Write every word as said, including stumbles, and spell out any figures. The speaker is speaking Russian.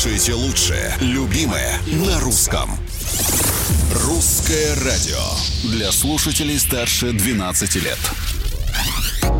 Слушайте лучшее, любимое на русском. Русское радио для слушателей старше двенадцати лет.